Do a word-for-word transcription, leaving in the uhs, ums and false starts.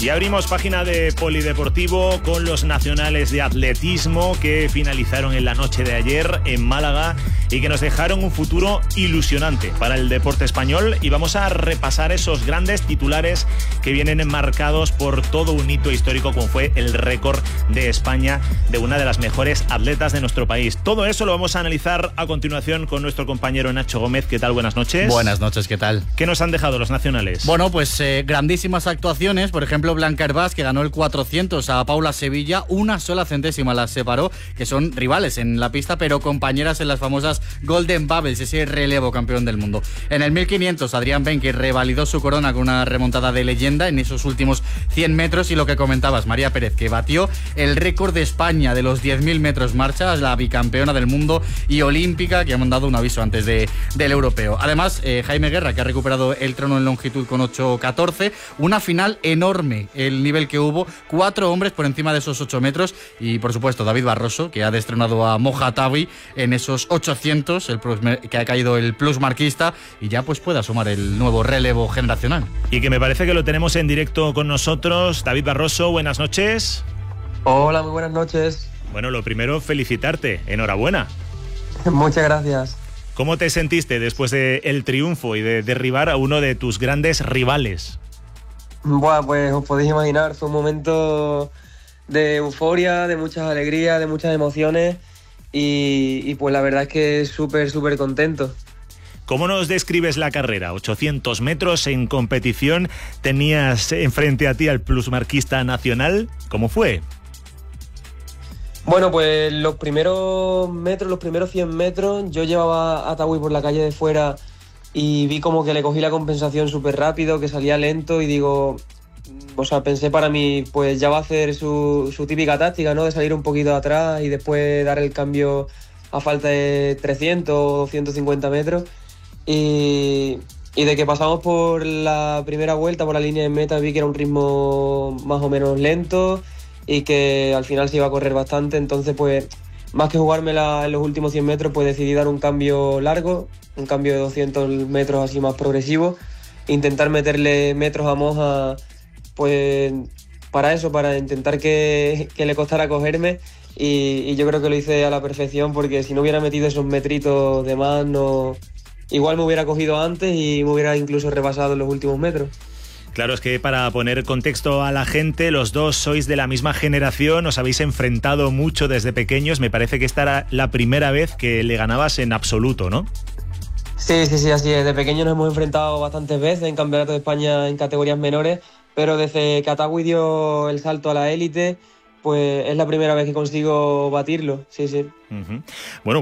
Y abrimos página de Polideportivo con los nacionales de atletismo que finalizaron en la noche de ayer en Málaga y que nos dejaron un futuro ilusionante para el deporte español. Y vamos a repasar esos grandes titulares que vienen enmarcados por todo un hito histórico como fue el récord de España de una de las mejores atletas de nuestro país. Todo eso lo vamos a analizar a continuación con nuestro compañero Nacho Gómez. ¿Qué tal? Buenas noches. Buenas noches, ¿qué tal? ¿Qué nos han dejado los nacionales? Bueno, pues eh, grandísimas actuaciones. Por ejemplo, Blanca Hervás, que ganó el cuatrocientos a Paula Sevilla, una sola centésima las separó, que son rivales en la pista, pero compañeras en las famosas Golden Bubbles, ese relevo campeón del mundo. En el mil quinientos, Adrián Ben, que revalidó su corona con una remontada de leyenda en esos últimos cien metros, y lo que comentabas, María Pérez, que batió el récord de España de los diez mil metros marcha, la bicampeona del mundo y olímpica, que han dado un aviso antes de, del europeo. Además, eh, Jaime Guerra, que ha recuperado el trono en longitud con ocho catorce, una final enorme, el nivel que hubo, cuatro hombres por encima de esos ocho metros, y por supuesto David Barroso, que ha destronado a Moja Tawi en esos ochocientos, el plus, que ha caído el plus marquista, y ya pues puede asomar el nuevo relevo generacional. Y que me parece que lo tenemos en directo con nosotros. David Barroso, buenas noches. Hola, muy buenas noches. Bueno, lo primero, felicitarte, enhorabuena. Muchas gracias. ¿Cómo te sentiste después del triunfo y de derribar a uno de tus grandes rivales? Buah, pues os podéis imaginar, fue un momento de euforia, de muchas alegrías, de muchas emociones y, y pues la verdad es que súper, súper contento. ¿Cómo nos describes la carrera? ochocientos metros en competición, tenías enfrente a ti al plusmarquista nacional, ¿cómo fue? Bueno, pues los primeros metros, los primeros cien metros, yo llevaba a Tawi por la calle de fuera y vi como que le cogí la compensación súper rápido, que salía lento y digo, o sea, pensé para mí, pues ya va a hacer su, su típica táctica, ¿no? De salir un poquito atrás y después dar el cambio a falta de trescientos o doscientos cincuenta metros. Y, y de que pasamos por la primera vuelta, por la línea de meta, vi que era un ritmo más o menos lento y que al final se iba a correr bastante, entonces pues más que jugármela en los últimos cien metros, pues decidí dar un cambio largo, un cambio de doscientos metros así más progresivo, intentar meterle metros a Moja, pues para eso, para intentar que, que le costara cogerme y, y yo creo que lo hice a la perfección, porque si no hubiera metido esos metritos de más, no, igual me hubiera cogido antes y me hubiera incluso rebasado en los últimos metros. Claro, es que para poner contexto a la gente, los dos sois de la misma generación, os habéis enfrentado mucho desde pequeños. Me parece que esta era la primera vez que le ganabas en absoluto, ¿no? Sí, sí, sí, así es. De pequeños nos hemos enfrentado bastantes veces en Campeonato de España en categorías menores, pero desde que Tawi dio el salto a la élite, pues es la primera vez que consigo batirlo, sí, sí. Uh-huh. Bueno,